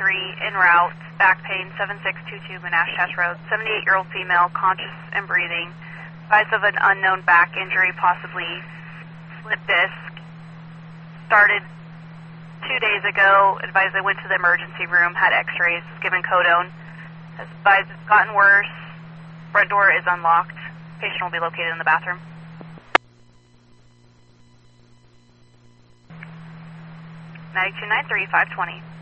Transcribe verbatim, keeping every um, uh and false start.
three, en route, back pain, seven six two two Menashash Road, seventy-eight-year-old female, conscious and breathing, advised of an unknown back injury, possibly slip disc, started two days ago, advised they went to the emergency room, had x-rays, given codone, has advised it's gotten worse, front door is unlocked, patient will be located in the bathroom. nine two nine three, five twenty.